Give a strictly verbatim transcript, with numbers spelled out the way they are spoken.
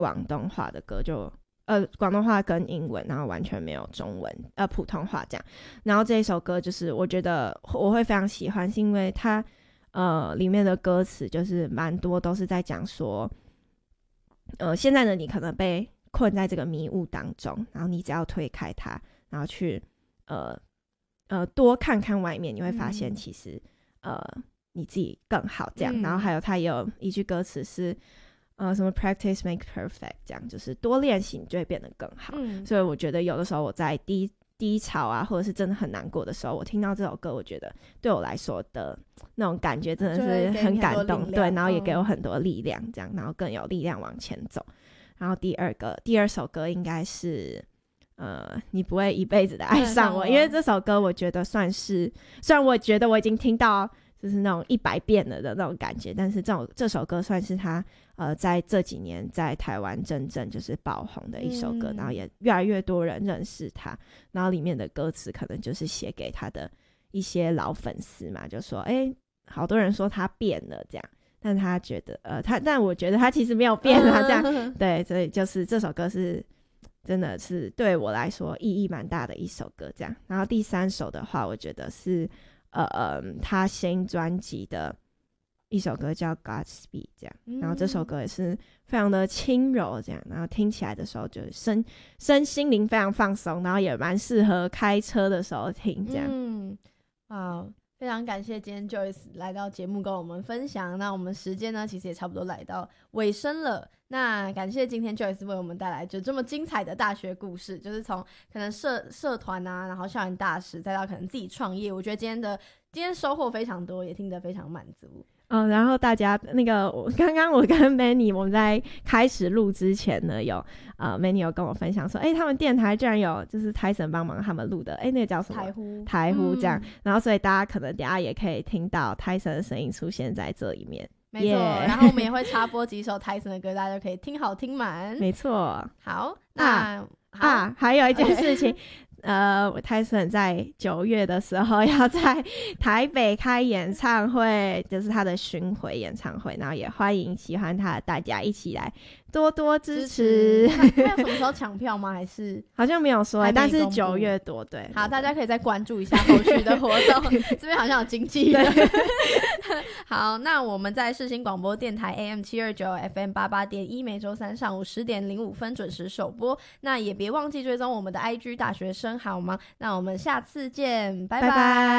广东话的歌，就呃广东话跟英文，然后完全没有中文呃普通话这样。然后这一首歌就是我觉得我会非常喜欢，是因为它呃里面的歌词就是蛮多都是在讲说，呃现在的你可能被困在这个迷雾当中，然后你只要推开它，然后去呃呃多看看外面，你会发现其实、嗯、呃你自己更好这样、嗯、然后还有他也有一句歌词是呃什么 practice make perfect 这样，就是多练习你就会变得更好、嗯、所以我觉得有的时候我在低低潮啊或者是真的很难过的时候，我听到这首歌，我觉得对我来说的那种感觉真的是很感动，对，然后也给我很多力量这样，然后更有力量往前走。然后第二个第二首歌应该是呃，你不会一辈子的爱上我，因为这首歌我觉得算是，虽然我觉得我已经听到就是那种一百遍了的那种感觉，但是这种这首歌算是他呃在这几年在台湾真正就是爆红的一首歌、嗯、然后也越来越多人认识他，然后里面的歌词可能就是写给他的一些老粉丝嘛，就说哎，好多人说他变了这样，但他觉得呃他但我觉得他其实没有变啊这样对，所以就是这首歌是真的是对我来说意义蛮大的一首歌这样。然后第三首的话我觉得是呃呃他新专辑的一首歌叫 Godspeed 这样，然后这首歌也是非常的轻柔这样，然后听起来的时候就身身心灵非常放松，然后也蛮适合开车的时候听这样。 嗯，好，非常感谢今天 Joyce 来到节目跟我们分享，那我们时间呢其实也差不多来到尾声了，那感谢今天 Joyce 为我们带来就这么精彩的大学故事，就是从可能社社团啊，然后校园大使，再到可能自己创业，我觉得今天的今天收获非常多，也听得非常满足。 嗯，然后大家那个我刚刚我跟 Manny 我们在开始录之前呢，有呃 Manny 有跟我分享说，哎，他们电台居然有就是 Tyson 帮忙他们录的，哎，那个叫什么？台呼台呼这样、嗯，然后所以大家可能等一下也可以听到 Tyson 的声音出现在这里面。 没错、yeah ，然后我们也会插播几首 Tyson 的歌，大家就可以听好听满。 没错。 好，那啊，好啊还有一件事情。Okay. 呃 Tyson 在九月的时候要在台北开演唱会，就是他的巡回演唱会，然后也欢迎喜欢他的大家一起来多多支持。 还有什么时候抢票吗？还是好像没有说、欸、但是九月多。对， 好，大家可以再关注一下后续的活动这边好像有经纪人好，那我们在世新广播电台 A M 七二九 F M 八八点一，每周三上午十点零五分准时首播，那也别忘记追踪我们的 I G 大学生好吗？那我们下次见，拜拜。拜拜。